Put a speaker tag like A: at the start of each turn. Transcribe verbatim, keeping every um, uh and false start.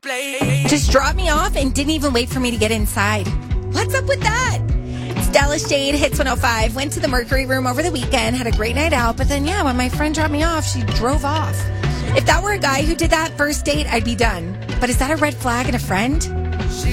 A: Just dropped me off and didn't even wait for me to get inside. What's up with that? Stella Shade, Hits one oh five. Went to the Mercury Room over the weekend, had a great night out, but then, yeah, when my friend dropped me off, she drove off. If that were a guy who did that first date, I'd be done. But is that a red flag in a friend?